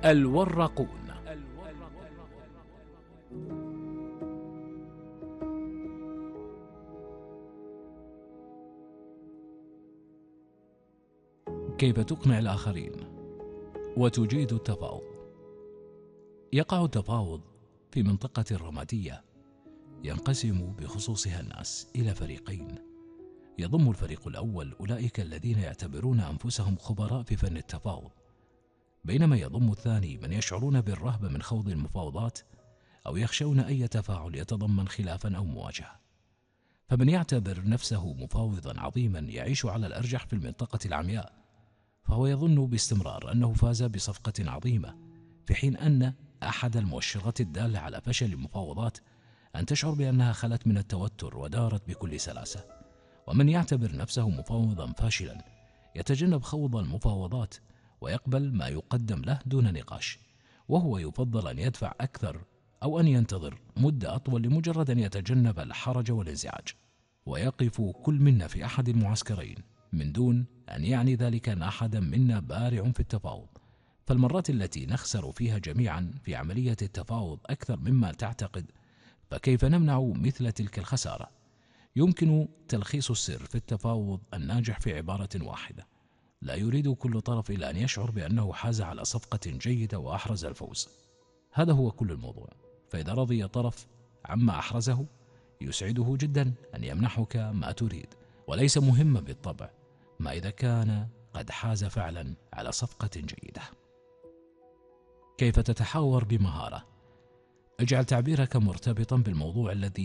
الورقون. كيف تقنع الآخرين وتجيد التفاوض؟ يقع التفاوض في منطقة رمادية ينقسم بخصوصها الناس إلى فريقين. يضم الفريق الأول أولئك الذين يعتبرون أنفسهم خبراء في فن التفاوض، بينما يضم الثاني من يشعرون بالرهبة من خوض المفاوضات أو يخشون أي تفاعل يتضمن خلافا أو مواجهة. فمن يعتبر نفسه مفاوضا عظيما يعيش على الأرجح في المنطقة العمياء، فهو يظن باستمرار أنه فاز بصفقة عظيمة، في حين أن أحد المؤشرات الدالة على فشل المفاوضات أن تشعر بأنها خلت من التوتر ودارت بكل سلاسة. ومن يعتبر نفسه مفاوضا فاشلا يتجنب خوض المفاوضات ويقبل ما يقدم له دون نقاش، وهو يفضل أن يدفع أكثر أو أن ينتظر مدة أطول لمجرد أن يتجنب الحرج والانزعاج. ويقف كل منا في أحد المعسكرين من دون أن يعني ذلك أن أحدا منا بارع في التفاوض. فالمرات التي نخسر فيها جميعا في عملية التفاوض أكثر مما تعتقد، فكيف نمنع مثل تلك الخسارة؟ يمكن تلخيص السر في التفاوض الناجح في عبارة واحدة: لا يريد كل طرف إلا أن يشعر بأنه حاز على صفقة جيدة وأحرز الفوز. هذا هو كل الموضوع. فإذا رضي طرف عما أحرزه يسعده جدا أن يمنحك ما تريد، وليس مهما بالطبع ما إذا كان قد حاز فعلا على صفقة جيدة. كيف تتحاور بمهارة؟ اجعل تعبيرك مرتبطا بالموضوع الذي